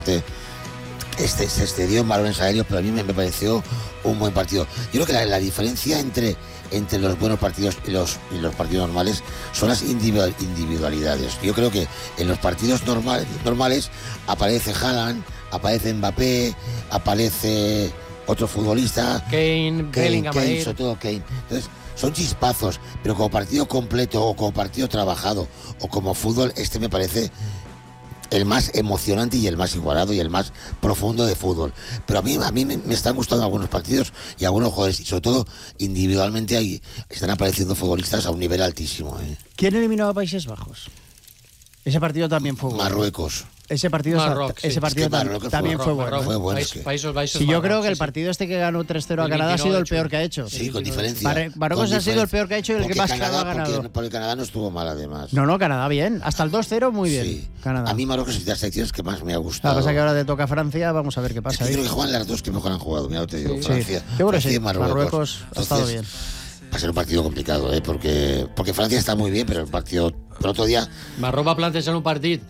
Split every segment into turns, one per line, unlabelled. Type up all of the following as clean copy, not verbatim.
Se excedió en balones aéreos, pero a mí me pareció un buen partido. Yo creo que la diferencia entre los buenos partidos y los partidos normales son las individualidades. Yo creo que en los partidos normales aparece Haaland, aparece Mbappé, aparece otro futbolista,
Kane,
sobre todo Kane. Entonces son chispazos, pero como partido completo o como partido trabajado o como fútbol, me parece el más emocionante y el más igualado y el más profundo de fútbol. Pero a mí me están gustando algunos partidos y algunos jugadores, y sobre todo individualmente están apareciendo futbolistas a un nivel altísimo.
¿Quién eliminó a Países Bajos? Ese partido también fue bueno.
Marruecos.
Ese partido también fue bueno.
Fue bueno.
Sí, yo creo que el partido que ganó 3-0 a Canadá ha sido el peor que ha hecho.
Sí, con diferencia.
Marruecos ha sido el peor que ha hecho y el que más ha ganado.
Porque Canadá no estuvo mal, además.
No, Canadá bien. Hasta el 2-0 muy bien.
Sí.
Canadá.
A mí Marruecos es de las selecciones que más me ha gustado.
Lo que pasa es que ahora te toca Francia, vamos a ver qué pasa.
Yo creo que juegan las dos que mejor han jugado. Mira, te digo,
Sí.
Francia.
Yo creo que sí.
Marruecos
ha estado bien.
Va a ser un partido complicado, porque Francia está muy bien, pero el otro día...
Marruecos va a plantejar un partido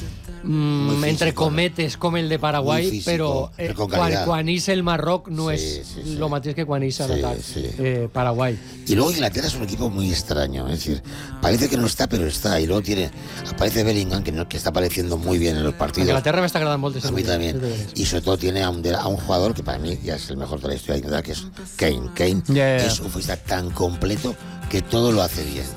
entre cometes com el de Paraguai,
físico,
però quan és el Marroc no és lo mateix que quan és Paraguai.
Y luego Inglaterra es un equipo muy extraño, es decir, parece que no está, pero está, y luego aparece Bellingham, que está apareciendo muy bien en los partidos.
Inglaterra me está agradando molt.
A mí también. Y sobre todo tiene a un jugador que para mí ya es el mejor de la historia de Inglaterra, que es Kane. Kane es un futbolista tan completo que todo lo hace bien.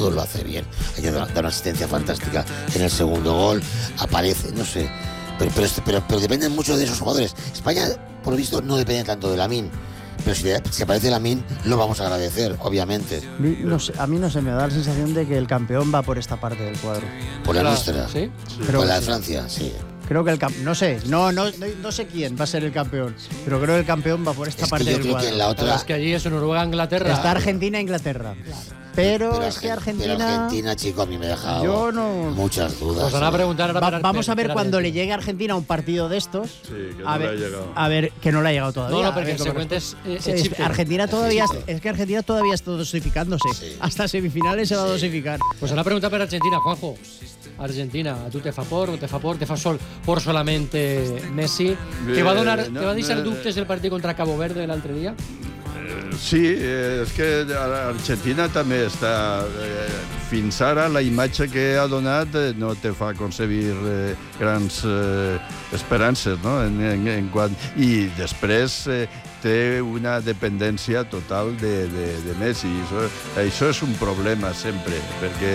Da una asistencia fantástica en el segundo gol, aparece, no sé, pero dependen mucho de esos jugadores. España, por lo visto, no depende tanto de Lamine, pero si aparece Lamine, lo vamos a agradecer, obviamente.
No sé, a mí no se me da la sensación de que el campeón va por esta parte del cuadro.
Por la nuestra,
¿sí?
Por la de Francia, sí.
Creo que no sé quién va a ser el campeón, pero creo que el campeón va por esta parte del cuadro.
Que en la otra...
Es que allí es Noruega, Inglaterra.
Está Argentina e Inglaterra. Pero es que Argentina...
Pero Argentina, chico, a mí me ha dejado muchas dudas.
Os van a preguntar...
Vamos a ver cuando le llegue a Argentina un partido de estos.
Sí, que no le ha llegado.
A ver, que no le ha llegado todavía.
No, porque el següent és Egipte.
Argentina todavía está dosificándose. Sí. Hasta semifinales se va a dosificar.
Pues van a preguntar per Argentina, Juanjo. Argentina, ¿a tú te fa por o te fa por solamente Messi? ¿Te va a deixar dubtes del partido contra Cabo Verde l'altre dia?
Sí, és que Argentina també està... Fins ara la imatge que ha donat no te fa concebir grans esperances, no? I després té una dependència total de Messi. Això és un problema sempre, perquè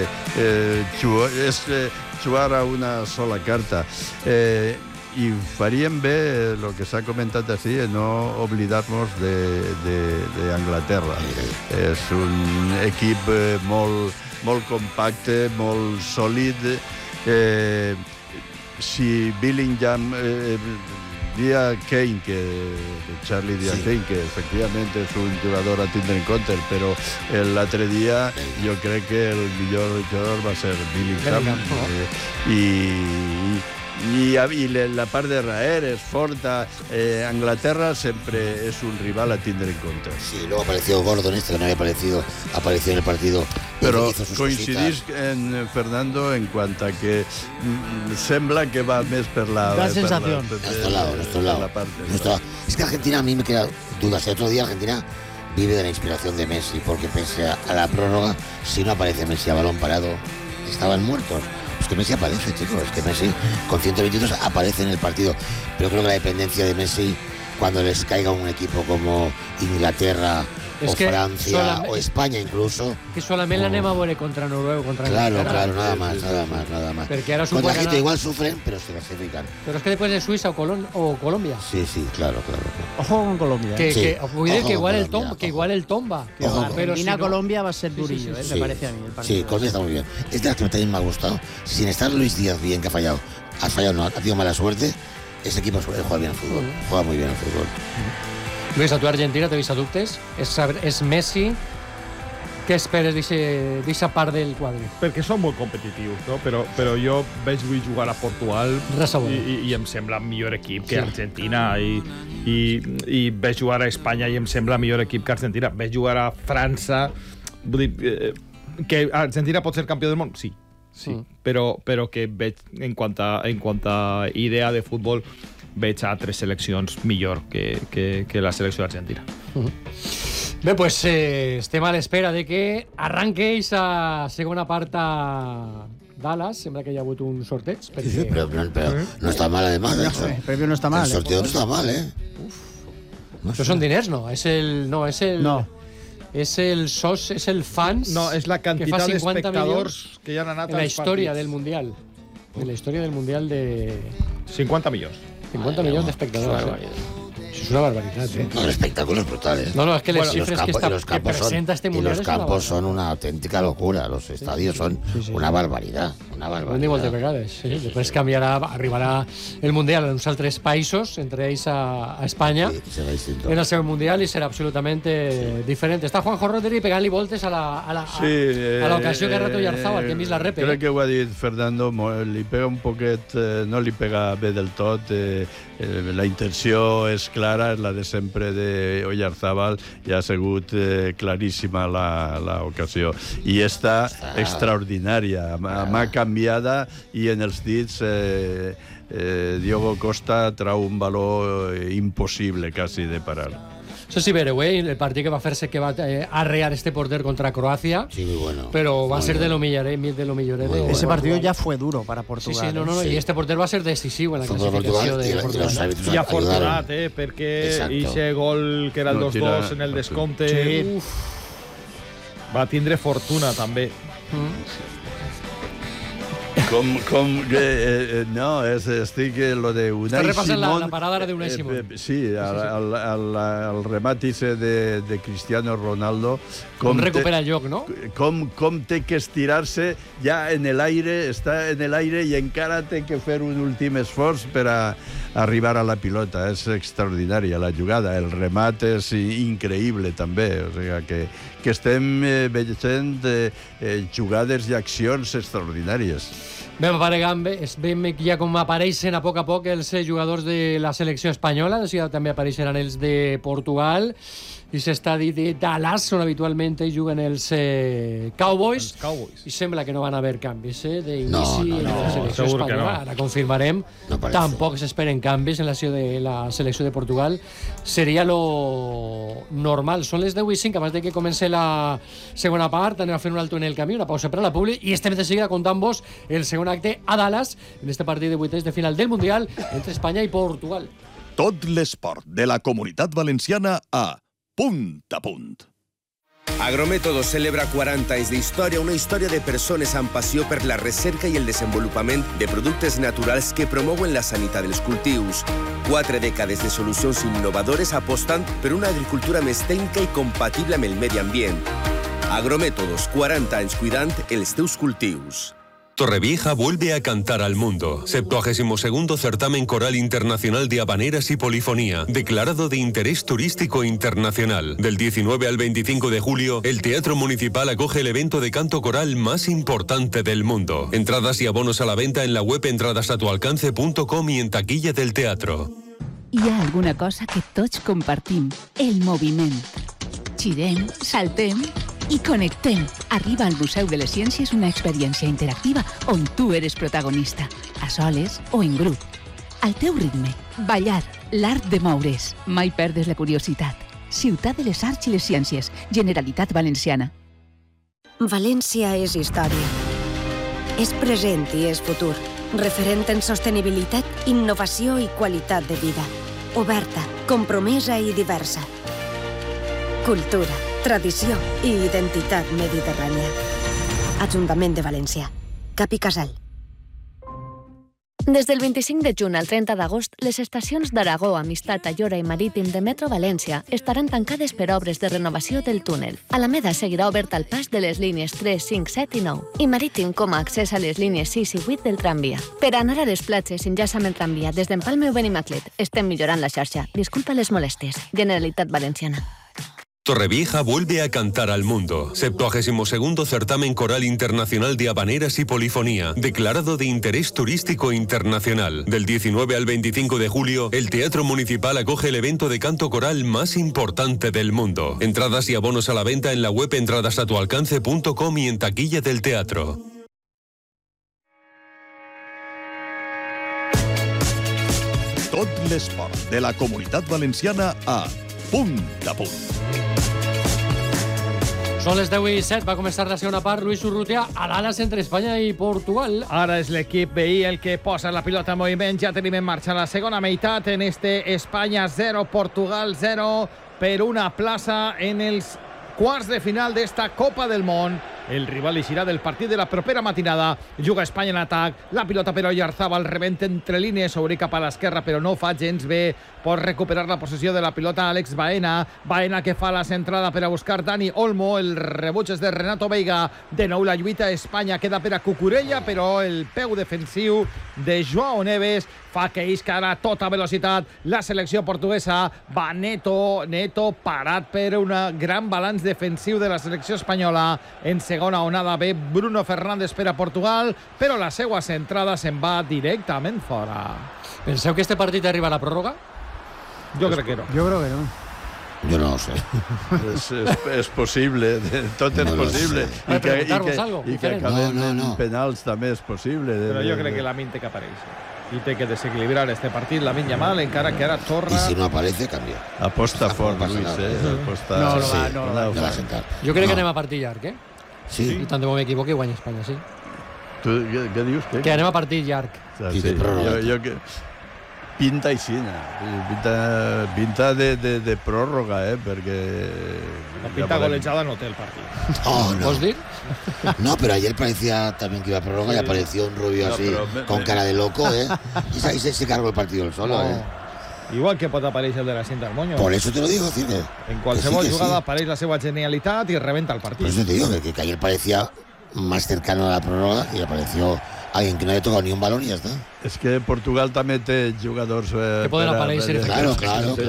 és jugar a una sola carta. I faríem bé, el que s'ha comentat així, no oblidar-nos d'Anglaterra. És un equip molt compacte, molt sòlid. Si Bellingham... Kane, Charlie Kane, que efectivament és un jugador a tindre en compte, però l'altre dia jo crec que el millor jugador va ser Bellingham. I la part de darrere és forta. Anglaterra sempre és un rival a tindre en compte.
Sí, luego apareció Gordon, que no había apareció en el partido.
Però coincidís en Fernando en quant a que sembla que va més per la...
La sensació.
Nuestro lado. Es que Argentina a mí me queda dudas. El otro día Argentina vive de la inspiración de Messi, porque pese a la prórroga, si no aparece Messi a balón parado, estaban muertos. Es que Messi aparece, chicos. Es que Messi, con 120 minutos, aparece en el partido. Pero creo que la dependencia de Messi, cuando les caiga un equipo como Inglaterra o Francia o España incluso...
Que solament l'anem a veure contra Noruega o contra
Claro,
Inglaterra.
nada más.
Perquè ara
contra gente igual sufren, pero se clasifican.
Pero es que después de Suiza o Colombia.
Sí, claro.
Ojo con Colombia.
Que igual el tomba.
Argentina-Colombia va a ser durillo, me parece a mí.
Sí, Colombia está muy bien. Es de las que también me ha gustado. Sin estar Luis Díaz bien, que ha fallado. No, ha tenido mala suerte. Ese equipo juega bien al fútbol. Juega muy bien al fútbol.
Luis, a tu Argentina t'he vist a dubtes? És Messi. Què esperes d'aquesta part del quadre?
Perquè són molt competitius, no? Però jo veig jugar a Portugal i em sembla millor equip que Argentina i veig jugar a Espanya i em sembla millor equip que Argentina. Veig jugar a França. Vull dir, que Argentina pot ser campió del món? Sí. sí. Però que veig, en quant a idea de futbol, veig altres seleccions millor que la selecció argentina.
Bé, pues estem a l'espera de que arranque aquesta segona part a Dallas. Sembla que hi ha hagut un sorteig. Perquè...
Sí, pero no está mal, además.
El premio no está mal.
El sorteo no está mal, ¿eh?
No són diners, no? És el fans...
No, és la quantitat d'espectadors que hi han anat
en la
als
història
partits.
del Mundial. En la història del Mundial de...
50 milions.
50 milions d'espectadors. Això és una barbaritat, ¿eh?
No, el espectáculo es brutal, ¿eh?
No, es que les cifres que presenta este Mundial
y los campos son una auténtica locura. Los estadios son una barbaridad. Una barbaridad.
Ni moltes vegades. Sí. Després arribarà el Mundial en uns altres països, entre ells a Espanya, en el seu Mundial, i serà absolutament diferent. Està Juanjo Rodri pegant-li voltes a l'ocasió que ha rato Yarzábal, que hem vist la repe.
Crec que ho ha dit Fernando, li pega un poquet, no li pega bé del tot. La intenció és clara, és la de sempre d'Oyarzabal, i ha sigut claríssima l'ocasió. I està extraordinària, mà canviada, i en els dits Diogo Costa trau un valor impossible quasi de parar.
Eso sí, vereu, el partit que va fer-se que va arrear este porter contra Croacia,
sí, muy bueno,
pero va a ser de lo millor.
Ese partido ya fue duro para Portugal.
Sí, no, y este porter va a ser decisivo en la clasificació de Portugal.
I afortunat, perquè ese gol que era el 2-2 en el descompte va tindre fortuna també.
No, estic lo de Unai Simón.
La parada era de Unai Simón.
Sí, el remat de Cristiano Ronaldo.
Com recupera el lloc, no?
Com té que estirar-se ja en l'aire, està en l'aire i encara té que fer un últim esforç per a arribar a la pilota. És extraordinària la jugada. El remat és increïble també. O sigui que estem veient jugades i accions extraordinàries.
Vam ja com apareixen a poc els jugadors de la selecció espanyola, de seguida també apareixeran els de Portugal, i s'està dit de Dallas, on habitualment juguen els Cowboys, i sembla que no van haver canvis d'inici en la selecció espanyola. Ara confirmarem, tampoc s'esperen canvis en la selecció de Portugal. Seria lo normal. Són les 10:05, abans que comenci la segona part, anem a fer un alto en el camí, una pausa per a la publi, i estem de seguida contant-vos el segon acte a Dallas, en este partit de vuitens de final del Mundial entre Espanya i Portugal.
Tot l'esport de la Comunitat Valenciana a Punt a Punt.
Agrométodos celebra 40 anys d'història, una història de persones amb passió per la recerca i el desenvolupament de productes naturals que promouen la sanitat dels cultius. 4 dècades de solucions innovadores apostant per una agricultura més tècnica i compatible amb el medi ambient. Agrométodos, 40 anys cuidant els teus cultius.
Torrevieja vuelve a cantar al mundo. 72º Certamen Coral Internacional de Habaneras y Polifonía, declarado de interés turístico internacional. Del 19 al 25 de julio, el Teatro Municipal acoge el evento de canto coral más importante del mundo. Entradas y abonos a la venta en la web entradasatualcance.com y en taquilla del teatro.
Hi ha alguna cosa que tots compartim, el moviment. Girem, saltem i connectem. Arriba al Museu de les Ciències una experiència interactiva on tu eres protagonista, a soles o en grup. Al teu ritme, ballar, l'art de moure's. Mai perdes la curiositat. Ciutat de les Arts i les Ciències, Generalitat Valenciana.
València és història. És present i és futur. Referent en sostenibilitat, innovació i qualitat de vida. Oberta, compromesa i diversa. Cultura, tradició i identitat mediterrània. Ajuntament de València. Cap i Casal.
Des del 25 de juny al 30 d'agost, les estacions d'Aragó, Amistat, Ayora i Marítim de Metro València estaran tancades per obres de renovació del túnel. Alameda seguirà obert al pas de les línies 3, 5, 7 i 9, i Marítim com a accés a les línies 6 i 8 del tramvia. Per anar a les platges, enllaça amb el tramvia des d'Empalme o Benimaclet. Estem millorant la xarxa. Disculpa les molèsties. Generalitat Valenciana.
Torrevieja vuelve a cantar al mundo. 72º Certamen Coral Internacional de Habaneras y Polifonía, declarado de interés turístico internacional. Del 19 al 25 de julio, el Teatro Municipal acoge el evento de canto coral más importante del mundo. Entradas y abonos a la venta en la web entradasatualcance.com y en taquilla del teatro.
Tot l'esport de la Comunitat Valenciana a Punt de Punt.
Són les 10:07, va començar la segona part. Luis Urrutia a l'ales entre Espanya i Portugal.
Ara és l'equip veí el que posa la pilota en moviment. Ja tenim en marxa la segona meitat en este Espanya 0, Portugal 0, per una plaça en els quarts de final d'esta Copa del Món. El rival eixirà del partit de la propera matinada. Juga Espanya en atac. La pilota per Oyarzábal, rebenta entre línies, obrir cap a l'esquerra, però no fa gens bé. Pot recuperar la possessió de la pilota Àlex Baena. Baena que fa la centrada per a buscar Dani Olmo. El rebuig és de Renato Veiga. De nou la lluita Espanya queda per a Cucurella, però el peu defensiu de Joao Neves fa que isca ara a tota velocitat la selecció portuguesa. Va Neto parat per un gran balanç defensiu de la selecció espanyola. En segona onada ve Bruno Fernández per a Portugal, però la seva centrada se'n va directament fora.
Penseu que este partit arriba a la pròrroga?
Jo crec que no.
Yo creo que no.
Yo no lo sé.
És possible, tot és possible.
Sé.
I que acaben en penals també és possible.
Però jo crec que Lamine té que aparèixer. I té que desequilibrar este partit Lamine Yamal, encara que ara torna...
Y si no aparece, cambia.
Aposta fort, Luis, Aposta...
No lo va a
sentar.
Jo crec que anem a partir llarg, eh?
Sí.
I tant de bo m'equivoqui, guanya Espanya, sí.
Tu què dius?
Que anem a partir llarg.
I de pròrroga.
Jo que... Pinta aixina. Pinta de pròrroga, perquè...
La pinta golejada no té el partit.
No.
¿Puedes dir?
No, pero ayer parecía también que iba a prórroga y apareció un rubio así, con cara de loco, ¿eh? Y ahí se cargó el partido el solo, ¿eh?
Igual que pot aparèixer el de la Cinta Armoño.
Por eso te lo digo, Cine.
En qualsevol jugada apareix la seva genialitat y rebenta el partit.
Por eso te digo que ayer parecía más cercano a la prórroga y apareció alguien que no había tocado ni un balón y ya está.
És que Portugal també té jugadors...
que poden aparèixer.
Claro.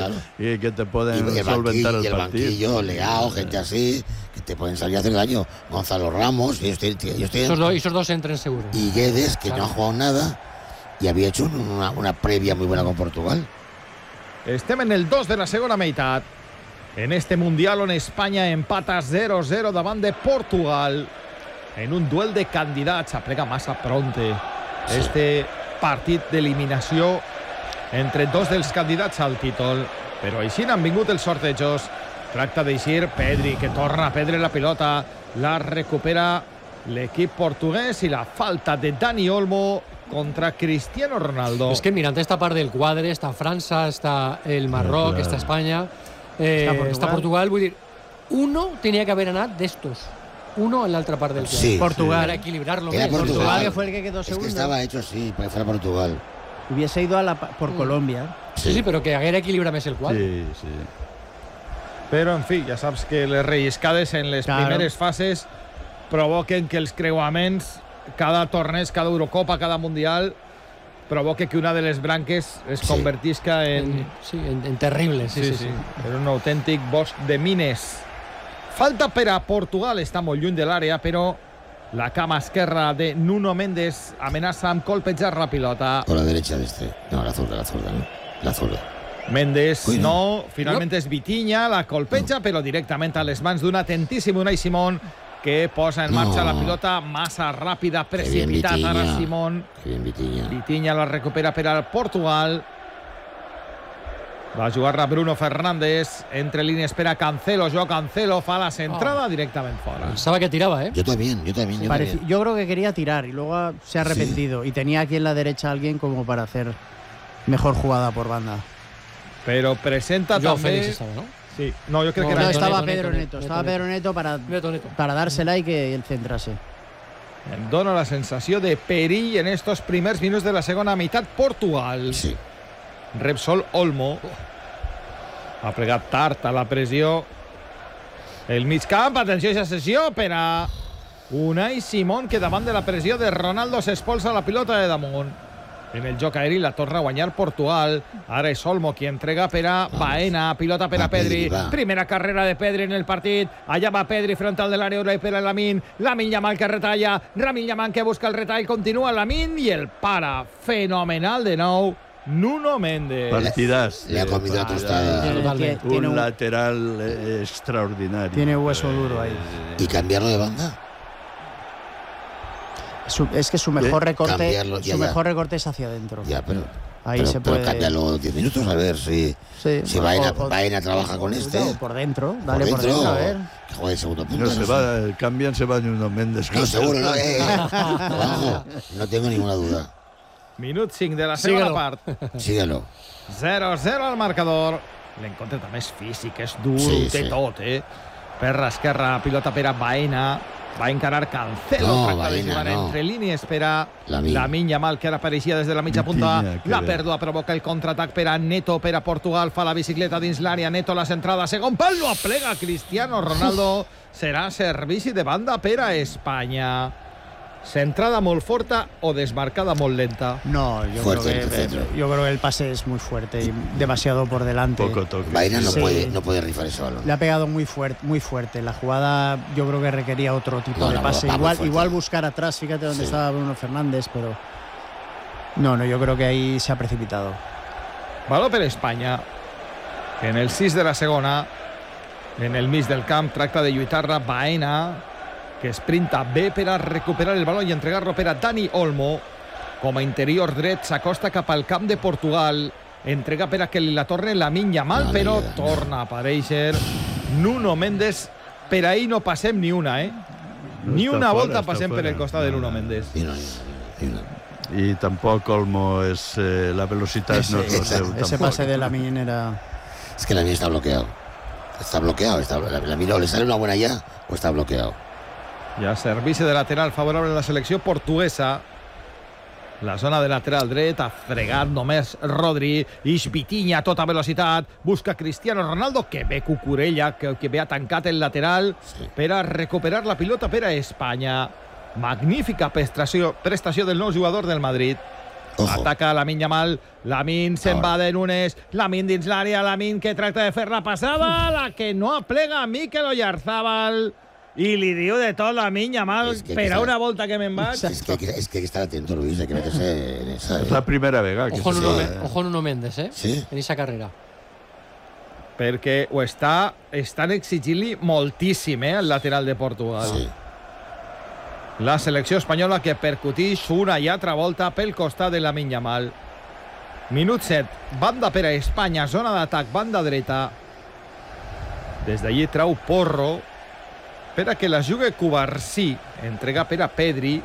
Y que te poden
y
solventar el
partido.
banquillo,
Leao, gente así, que te pueden salir a hacer daño. Gonzalo Ramos,
esos dos entren seguro.
Y Guedes, que no ha jugado nada y había hecho una previa muy buena con Portugal.
Estem en el 2 de la segona meitat. En este Mundial on Espanya empata 0-0 davant de Portugal. En un duel de candidats. Aplega massa pronte este partit d'eliminació entre dos dels candidats al títol. Però així n'han vingut els sortejos. Tracta d'eixir Pedri, que torna a perdre la pilota. La recupera l'equip portuguès i la falta de Dani Olmo contra Cristiano Ronaldo.
Es que mirant esta part del quadre, està França, està el Marroc, està Espanya, està Portugal. Vull dir, uno tenia que haver anat d'estos. Uno en l'altra part del quadre.
Sí,
Portugal, para equilibrarlo.
Era Portugal,
que fue el que quedó segundo.
Es que estaba hecho así, para que fuera Portugal.
Hubiese ido por Colombia.
Sí, pero que haguera equilibrat més el quadre.
Sí.
Però, en fi, ja saps que les relliscades en les primeres fases provoquen que els creuaments, cada torneig, cada Eurocopa, cada Mundial, provoque que una de les branques es convertisca en
terrible. Sí.
En un autèntic bosc de mines. Falta per a Portugal, està molt lluny de l'àrea, però la cama esquerra de Nuno Méndez amenaça amb colpejar la pilota.
O la derecha de este. No, la zurda, ¿no? La zurda.
Méndez, no, finalment és Vitinha, la colpeja, però directament a les mans d'un atentíssim Unai Simón, que posa en marxa la pilota massa ràpida, precipitat ara Simón. Vitinha la recupera per al Portugal. Va jugar-la Bruno Fernández, entre línies per a Cancelo. Joao Cancelo fa la centrada directament fora.
Pensaba que tiraba, ¿eh?
Yo también.
Yo creo que quería tirar y luego se ha arrepentido. Y tenía aquí en la derecha a alguien como para hacer mejor jugada por banda.
Però presenta
Joao
també...
Félix estava, ¿no?
Sí, no, yo creo que era
estaba Pedro Neto. Estaba Pedro Neto para dársela y que él centrase.
Em dona la sensació de perill en estos primers minuts de la segona meitat. Portugal.
Sí.
Repsol Olmo. Ha plegat tard a la pressió. El mig camp, atenció a aquesta sessió per a Unai Simón, que davant de la pressió de Ronaldo s'expulsa la pilota de damunt. En el joc aeri la torna a guanyar Portugal. Ara és Olmo qui entrega per a Baena. Pilota per a Pedri. Primera carrera de Pedri en el partit. Allà va Pedri frontal de l'àrea per a Lamine. Lamine Yamal que retalla. Lamine Yamal que busca el retall. Continua Lamine i el para. Fenomenal de nou Nuno Méndez.
Partidàs. Le ha comido la tostada.
Un lateral extraordinario.
Tiene hueso duro ahí.
¿Y cambiarlo de banda?
Es que su mejor recorte, mejor recorte es hacia adentro.
Ya, pero
Ahí se
pero
puede...
cámbialo 10 minutos a ver si Baena trabaja con este.
Por dentro, dale por dentro, a ver.
Que juegue el segundo punto.
No se va, cambian, se va Nuno Méndez.
No, seguro, no. Juanjo, no tengo ninguna duda.
Minut 5 de la segona part.
Síguelo.
0-0 al marcador. L'encontre també és físic, és dur, té tot, Per l'esquerra, pilota per a Baena. Va encarar Cancelo, tracta de jugar entre línies per a Lamine Yamal, que ara apareixia des de la mitja punta. La pèrdua provoca el contraatac per a Neto, per a Portugal, fa la bicicleta dins l'àrea, Neto la centrada, segon pal, no aplega Cristiano Ronaldo. Serà servici de banda per a Espanya. ¿Centrada muy fuerte o desmarcada muy lenta?
No, yo creo que el pase es muy fuerte y demasiado por delante.
Poco toque.
Baena no puede rifar ese balón.
Le ha pegado muy fuerte. La jugada yo creo que requería otro tipo de pase. Igual buscar atrás, fíjate dónde estaba Bruno Fernández, pero... No, yo creo que ahí se ha precipitado.
Baló per Espanya. En el 6 de la segona, en el mig del camp, tracta de lluitar-la Baena, que sprinta bé per a recuperar el baló i entregar-lo per a Dani Olmo. Com a interior dret s'acosta cap al camp de Portugal, entrega per a que li la torne Lamine Yamal, però torna a aparèixer Nuno Méndez. Per ahí no passem ni una, ni una volta passem per el costat de Nuno Méndez.
Y tampoco Olmo es la velocidad.
Ese pase de Lamine era...
Es que Lamine está bloqueado. Está bloqueado. Lamine o le sale una buena ya o está bloqueado.
Ja servici de lateral favorable a la selecció portuguesa. La zona de lateral dret ha fregat només Rodri. Ix Vitinha a tota velocitat. Busca Cristiano Ronaldo, que ve Cucurella, que ve ha tancat el lateral per a recuperar la pilota per a Espanya. Magnífica prestació del nou jugador del Madrid. Ataca Lamine Yamal. Lamine se'n va de Nunes. Lamine dins l'àrea. Lamine que tracta de fer la passada. La que no aplega Mikel Oyarzábal. Y li diu de tot Lamine Yamal, per a una volta que me'n vaig.
Es que hay que estar atento, Luis, hay que meterse en esa.
Es la primera vega.
Ojo Nuno Méndez,
Sí.
En esa carrera.
Perquè ho estan exigint-li moltíssim, el lateral de Portugal.
Sí.
La selecció espanyola que percutix una i altra volta pel costat de Lamine Yamal. Minut 7, banda per a Espanya, zona d'atac, banda dreta. Des d'allí trau Porro per a que la jugui Cubarsí, entrega per a Pedri,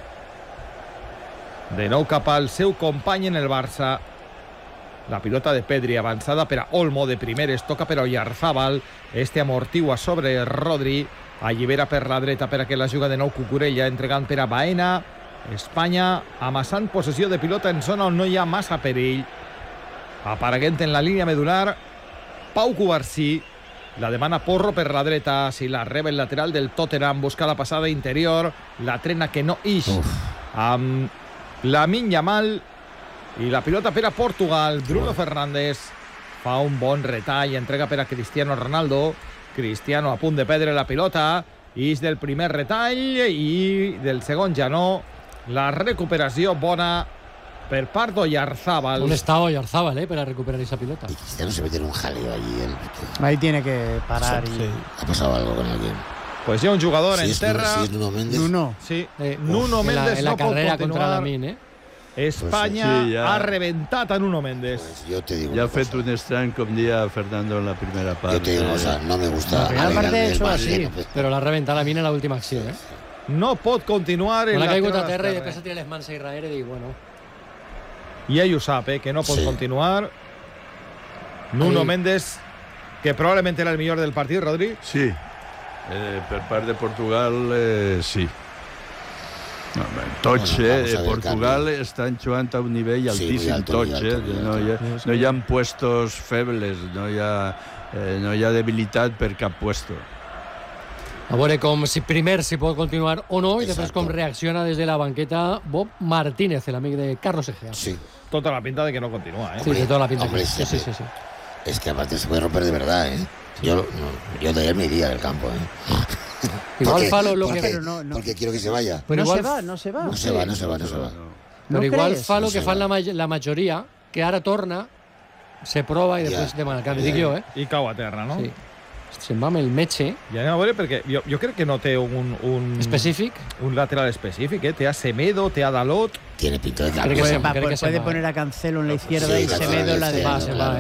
de nou cap al seu company en el Barça. La pilota de Pedri avançada per a Olmo, de primeres toca per a Oyarzábal, este amortigua sobre Rodri, allibera per la dreta per a que la juga de nou Cucurella, entregant per a Baena. Espanya amassant possessió de pilota en zona on no hi ha massa perill. Apareguent en la línia medular Pau Cubarsí. La demana Porro per la dreta, si la reba el lateral del Tottenham, busca la passada interior, la trena que no ix amb Lamine Yamal, i la pilota per a Portugal. Bruno Fernández fa un bon retall, entrega per a Cristiano Ronaldo. Cristiano a punt de perdre la pilota, ix del primer retall i del segon ja no. La recuperació bona per part d'Oyarzábal.
¿Dónde está Oyarzábal, para recuperar esa pelota?
Y Cristiano se mete en un jaleo allí.
Ahí tiene que parar.
Ha pasado algo con alguien.
Pues hi ha un jugador en terra.
Si es Nuno Méndez.
Sí, Nuno Méndez
en la
no pot
carrera
continuar.
contra Lamine,
Espanya ha reventat a Nuno Méndez.
Pues yo te digo
Ya ha fet un estrany com dia Fernando en la primera part.
Yo te digo, o sea, no me gusta.
La primera parte eso así.
Pero la ha reventado Lamine en la última acción,
No pot continuar en
la
la
caigut a terra i després se tira les mans a Israel i dic, bueno...
I ell ho sap, que no pot continuar. Nuno Méndez, que probablement era el millor del partit, Rodri.
Sí, per part de Portugal, sí. No, tots, Portugal estan jugant a un nivell altíssim, tots. No hi ha puestos febles, no hi ha debilitat per cap puesto.
A veure si primer si pot continuar o no i després com reacciona des de la banqueta Bob Martínez, l'amic de Carlos Egea.
Sí.
Tota la pinta de que no continúa,
Sí, de toda la pinta.
Hombre,
Sí.
Es que aparte se puede romper de verdad, Yo de él me iría del campo,
Igual fa lo que...
Porque quiero que se vaya.
Pero no se va.
No se va.
Però igual fa lo que fan la majoria, que ara torna, se prova i després demana el canvi. Dic jo,
I cau a terra, no?
Sí. se'n va amb el metge.
Ja anem a veure, perquè jo crec que no té un
específic,
un lateral específic, té a Semedo, té a Dalot.
Tiene pinta de
puede poner a Cancelo en la izquierda y Semedo en la derecha.